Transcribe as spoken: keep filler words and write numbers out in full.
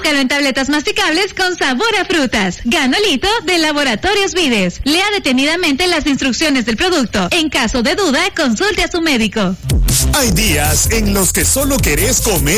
Búscalo en tabletas masticables con sabor a frutas. Ganolito de Laboratorios Vides. Lea detenidamente las instrucciones del producto. En caso de duda, consulte a su médico. Hay días en los que solo querés comer